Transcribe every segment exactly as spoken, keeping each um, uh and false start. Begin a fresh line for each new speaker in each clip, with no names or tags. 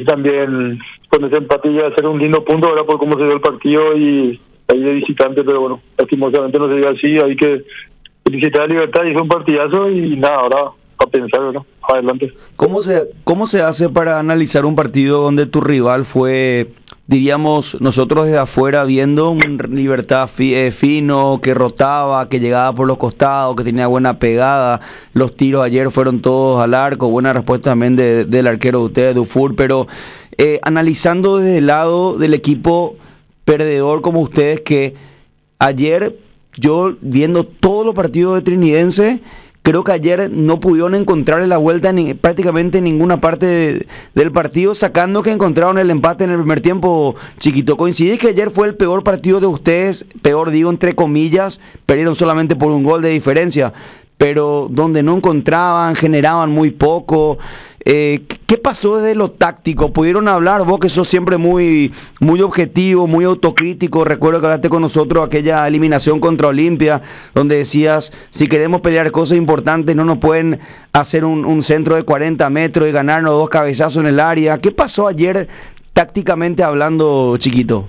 ahí también con ese empate iba a ser un lindo punto, ¿verdad? Por cómo se dio el partido y ahí de visitante, pero bueno, lastimosamente no se dio así, hay que felicitar a Libertad, hizo un partidazo y nada, ahora a pensar, ¿verdad? Adelante.
¿Cómo se, cómo se hace para analizar un partido donde tu rival fue, diríamos, nosotros desde afuera viendo un Libertad fi, eh, fino, que rotaba, que llegaba por los costados, que tenía buena pegada, los tiros ayer fueron todos al arco, buena respuesta también de, del arquero de ustedes, Dufour, pero eh, analizando desde el lado del equipo perdedor como ustedes, que ayer yo viendo todos los partidos de Trinidense, creo que ayer no pudieron encontrarle la vuelta ni, prácticamente en ninguna parte de, del partido, sacando que encontraron el empate en el primer tiempo, Chiquito. ¿Coincidís que ayer fue el peor partido de ustedes? Peor digo entre comillas, perdieron solamente por un gol de diferencia, pero donde no encontraban, generaban muy poco. Eh, ¿Qué pasó desde lo táctico? ¿Pudieron hablar? Vos que sos siempre muy, muy objetivo, muy autocrítico. Recuerdo que hablaste con nosotros aquella eliminación contra Olimpia, donde decías, si queremos pelear cosas importantes, no nos pueden hacer un, un centro de cuarenta metros y ganarnos dos cabezazos en el área. ¿Qué pasó ayer tácticamente hablando, Chiquito?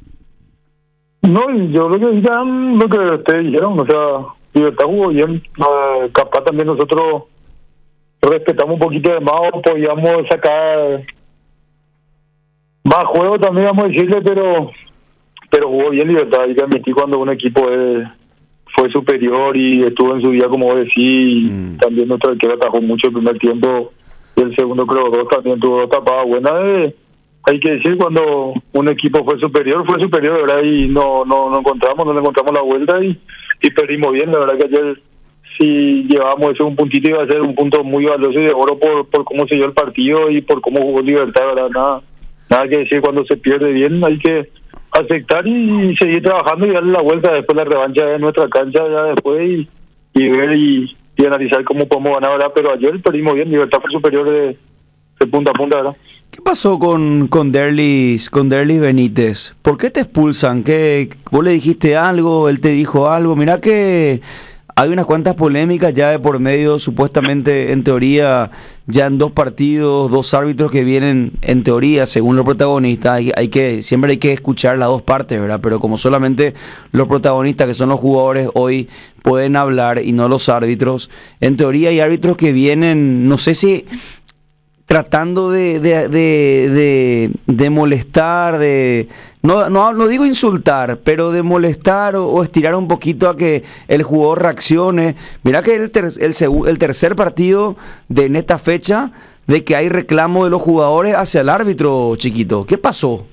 No, yo lo que digan, lo que ustedes dijeron, o sea, Libertad jugó bien, uh, capaz también nosotros respetamos un poquito de más, podíamos sacar más juego también, vamos a decirle, pero pero jugó bien Libertad. Hay que admitir cuando un equipo es, fue superior y estuvo en su día, como vos decís, mm. también nuestro arquero atajó mucho el primer tiempo y el segundo creo dos también tuvo dos tapadas buenas. Eh, hay que decir, cuando un equipo fue superior, fue superior, ¿verdad? Y no no, no encontramos, no le encontramos la vuelta y, y perdimos bien. La verdad que ayer, si llevábamos ese un puntito, iba a ser un punto muy valioso y de oro por, por cómo se dio el partido y por cómo jugó Libertad, ¿verdad? Nada, nada que decir, cuando se pierde bien hay que aceptar y, y seguir trabajando y darle la vuelta después la revancha de nuestra cancha ya después y, y ver y, y analizar cómo podemos ganar, ¿verdad? Pero ayer perdimos bien, Libertad fue superior de, de punta a punta, ¿verdad?
¿Qué pasó con, con Derlis, con Derlis Benítez? ¿Por qué te expulsan? ¿Qué, vos le dijiste algo? ¿Él te dijo algo? Mirá que hay unas cuantas polémicas ya de por medio, supuestamente, en teoría, ya en dos partidos, dos árbitros que vienen, en teoría, según los protagonistas, hay, hay que, siempre hay que escuchar las dos partes, ¿verdad? Pero como solamente los protagonistas, que son los jugadores, hoy pueden hablar y no los árbitros, en teoría hay árbitros que vienen, no sé si tratando de, de, de, de, de molestar, de no, no, no digo insultar, pero de molestar o, o estirar un poquito a que el jugador reaccione. Mirá que el, ter, el, el tercer partido de en esta fecha de que hay reclamo de los jugadores hacia el árbitro, Chiquito. ¿Qué pasó?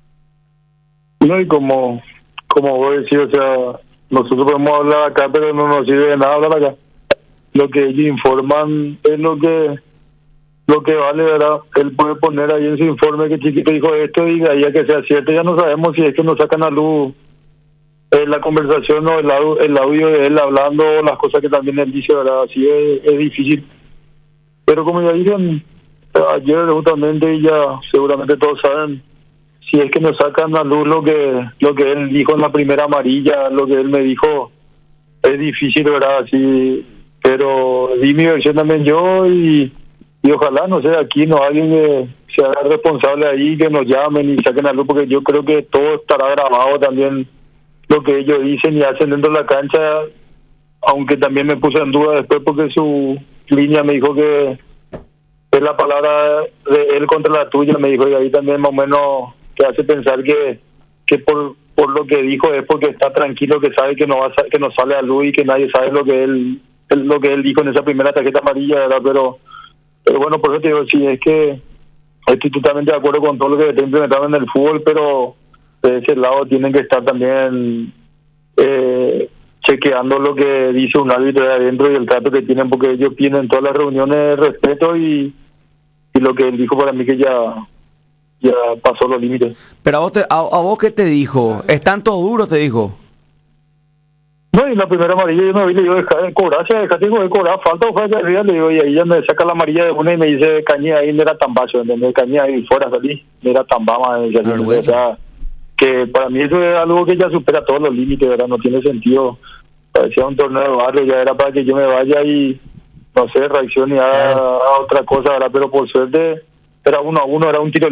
No, y como, como vos decís, o sea, nosotros podemos hablar acá, pero no nos sirve de nada hablar acá. Lo que ellos informan es lo que lo que vale, ¿verdad? Él puede poner ahí en su informe que Chiquito dijo esto y de ahí a que sea cierto. Ya no sabemos si es que nos sacan a luz eh, la conversación o el, audio, el audio de él hablando, las cosas que también él dice, ¿verdad? Así es, es difícil. Pero como ya dicen ayer justamente, y ya seguramente todos saben, si es que nos sacan a luz lo que lo que él dijo en la primera amarilla, lo que él me dijo, es difícil, ¿verdad? Así, pero di mi versión también yo y Y ojalá, no sé, aquí no alguien que se haga responsable ahí, que nos llamen y saquen a luz, porque yo creo que todo estará grabado también, lo que ellos dicen y hacen dentro de la cancha, aunque también me puse en duda después porque su línea me dijo que es la palabra de él contra la tuya, me dijo, y ahí también más o menos te hace pensar que que por por lo que dijo es porque está tranquilo, que sabe que no va a, que no sale a luz y que nadie sabe lo que él, lo que él dijo en esa primera tarjeta amarilla, ¿verdad? Pero Pero bueno, por eso te digo, sí, es que estoy totalmente de acuerdo con todo lo que está implementado en el fútbol, pero de ese lado tienen que estar también eh, chequeando lo que dice un árbitro de adentro y el trato que tienen, porque ellos tienen todas las reuniones respeto y, y lo que él dijo para mí que ya ya pasó los límites.
Pero a vos, te, a, a vos ¿qué te dijo? ¿Están todos duros, te dijo?
No, y la primera amarilla yo me vi, le digo, deja de cobrar, se deja de cobrar, falta o falta arriba, le digo, y ahí ya me saca la amarilla de una y me dice, Cañé, ahí no era tan bajo, ¿entendés? Cañé, ahí fuera salí, no era tan bama, o sea, que para mí eso es algo que ya supera todos los límites, ¿verdad? No tiene sentido, parecía un torneo de barrio, ya era para que yo me vaya y, no sé, reaccione a, a otra cosa, ¿verdad? Pero por suerte, era uno a uno, era un tiro